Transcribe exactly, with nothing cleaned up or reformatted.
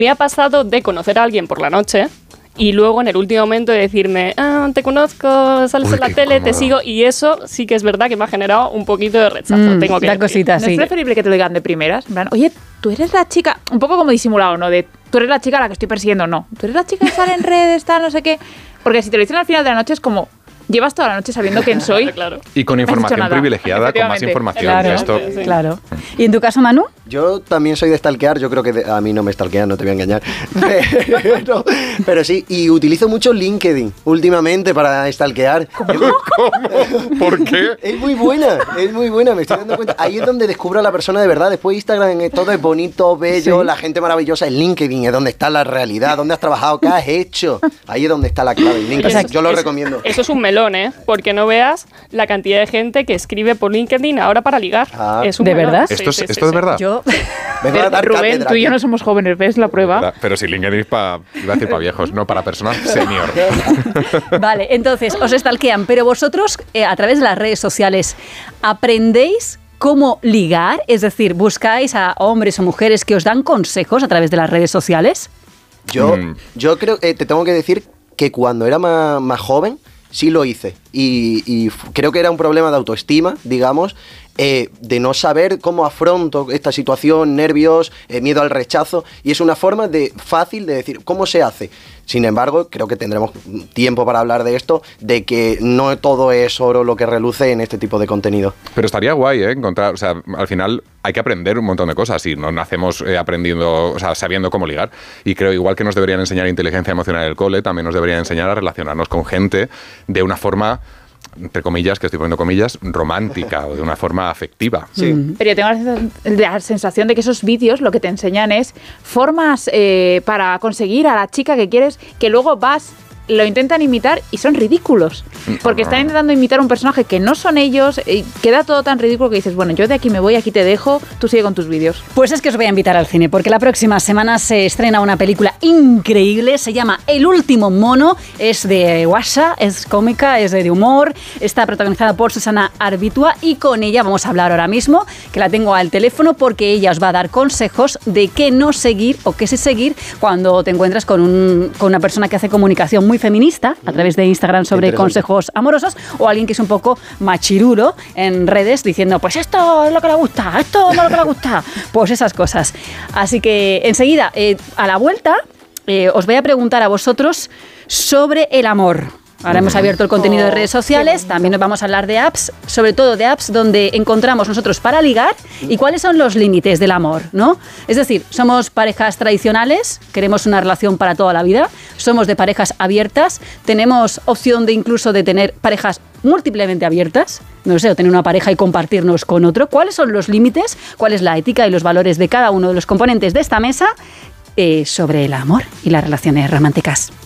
Me ha pasado de conocer a alguien por la noche y luego en el último momento de decirme, ah, te conozco, sales Uy, en la qué tele, cómodo. te sigo, y eso sí que es verdad que me ha generado un poquito de rechazo, Mm, tengo que la decir. cosita, ¿No sí. es preferible que te lo digan de primeras? En plan, oye, tú eres la chica, un poco como disimulado, ¿no? De, tú eres la chica a la que estoy persiguiendo, no. Tú eres la chica que sale en redes, tal, no sé qué. Porque si te lo dicen al final de la noche es como, llevas toda la noche sabiendo quién soy. Claro. Y con No has dicho información nada. privilegiada, con más Efectivamente. información. Claro, Esto, Sí. claro. ¿Y en tu caso, Manu? Yo también soy de stalkear, yo creo que de- a mí no me stalkean, no te voy a engañar. Pero, pero sí, y utilizo mucho LinkedIn últimamente para stalkear. ¿Cómo? ¿Por qué? Es muy buena, es muy buena, me estoy dando cuenta. Ahí es donde descubro a la persona de verdad. Después Instagram es todo es bonito, bello, Sí. la gente maravillosa. En LinkedIn es donde está la realidad, dónde has trabajado, qué has hecho. Ahí es donde está la clave, en LinkedIn. O sea, yo lo Es- recomiendo. Eso es un melón, ¿eh? Porque no veas la cantidad de gente que escribe por LinkedIn ahora para ligar. Ah. Es un ¿De melón. verdad? Sí, ¿Esto es, sí, sí, esto es sí. verdad? Yo... Vengo a dar Rubén, cátedra tú y yo aquí. no somos jóvenes, ¿ves la prueba? Pero si LinkedIn es para, iba a decir para viejos, no para personas senior. Vale, entonces, os stalkean, pero vosotros, eh, a través de las redes sociales, ¿aprendéis cómo ligar? Es decir, ¿buscáis a hombres o mujeres que os dan consejos a través de las redes sociales? Yo, Mm. yo creo, eh, te tengo que decir que cuando era más, más joven, sí lo hice. Y, y f- creo que era un problema de autoestima, digamos, eh, de no saber cómo afronto esta situación, nervios, eh, miedo al rechazo. Y es una forma de fácil de decir cómo se hace. Sin embargo, creo que tendremos tiempo para hablar de esto, de que no todo es oro lo que reluce en este tipo de contenido. Pero estaría guay, ¿eh? Encontrar, o sea, al final hay que aprender un montón de cosas y no nacemos eh, aprendiendo, o sea, sabiendo cómo ligar. Y creo, igual que nos deberían enseñar inteligencia emocional en el cole, también nos deberían enseñar a relacionarnos con gente de una forma, entre comillas, que estoy poniendo comillas, romántica o de una forma afectiva. Sí. Pero yo tengo la sensación, la sensación de que esos vídeos lo que te enseñan es formas eh, para conseguir a la chica que quieres, que luego vas, lo intentan imitar y son ridículos. Porque están intentando imitar un personaje que no son ellos, y queda todo tan ridículo que dices, bueno, yo de aquí me voy, aquí te dejo, tú sigue con tus vídeos. Pues es que os voy a invitar al cine, porque la próxima semana se estrena una película increíble, se llama El último mono, es de guasa, es cómica, es de humor, está protagonizada por Susana Arbitua y con ella vamos a hablar ahora mismo, que la tengo al teléfono, porque ella os va a dar consejos de qué no seguir o qué sí seguir cuando te encuentras con, un, con una persona que hace comunicación muy feminista a través de Instagram sobre Interesante. consejos amorosos, o alguien que es un poco machirulo en redes diciendo, pues esto es lo que le gusta, esto no es lo que le gusta, pues esas cosas. Así que enseguida, eh, a la vuelta, eh, os voy a preguntar a vosotros sobre el amor. Ahora hemos abierto el contenido de redes sociales, también nos vamos a hablar de apps, sobre todo de apps donde encontramos nosotros para ligar y cuáles son los límites del amor, ¿no? Es decir, somos parejas tradicionales, queremos una relación para toda la vida, somos de parejas abiertas, tenemos opción de incluso de tener parejas múltiplemente abiertas, no sé, o tener una pareja y compartirnos con otro. ¿Cuáles son los límites? ¿Cuál es la ética y los valores de cada uno de los componentes de esta mesa eh, sobre el amor y las relaciones románticas?